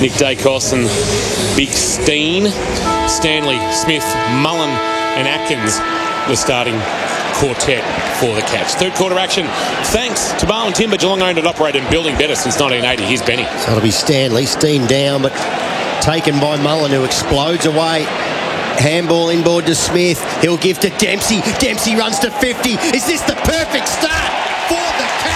Nick Dacos and Big Steen, Stanley, Smith, Mullen and Atkins, the starting quartet for the Cats. Third quarter action, thanks to Barwon Timber, Geelong owned and operated and building better since 1980. Here's Benny. So it'll be Stanley, Steen down, but taken by Mullen, who explodes away. Handball inboard to Smith. He'll give to Dempsey. Dempsey runs to 50. Is this the perfect start for the Cats?